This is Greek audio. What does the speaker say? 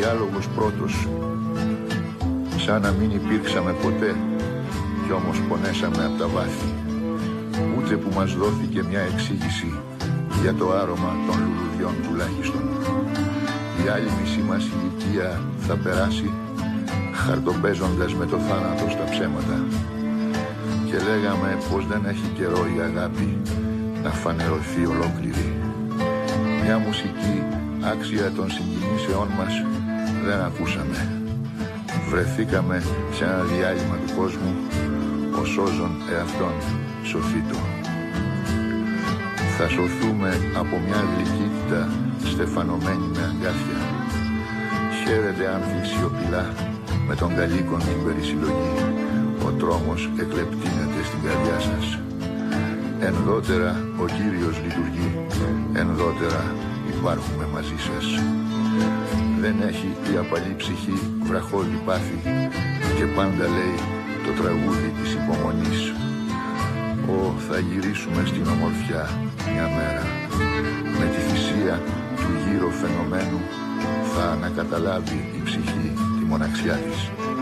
διάλογος πρώτος, σαν να μην υπήρξαμε ποτέ, κι όμως πονέσαμε από τα βάθη. Ούτε που μας δόθηκε μια εξήγηση για το άρωμα των λουλουδιών τουλάχιστον. Η άλλη μισή μας ηλικία θα περάσει χαρτοπαίζοντας με το θάνατο στα ψέματα. Και λέγαμε πως δεν έχει καιρό η αγάπη να φανερωθεί ολόκληρη. Μια μουσική άξια των συγκινήσεών μας δεν ακούσαμε. Βρεθήκαμε σε ένα διάλειμμα του κόσμου, ο σώζον εαυτόν σωθήτο. Θα σωθούμε από μια γλυκύτητα στεφανωμένη με αγκάθια. Χαίρετε άνθη σιωπηλά με τον καλίκον την περισυλλογή. Ο τρόμος εκλεπτύνεται στην καρδιά σας. Ενδότερα ο Κύριος λειτουργεί, ενδότερα υπάρχουμε μαζί σας. Δεν έχει η απαλή ψυχή βραχώδη πάθη και πάντα λέει το τραγούδι της υπομονής. Θα γυρίσουμε στην ομορφιά μια μέρα. Με τη θυσία του γύρω φαινομένου θα ανακαταλάβει η ψυχή τη μοναξιά της.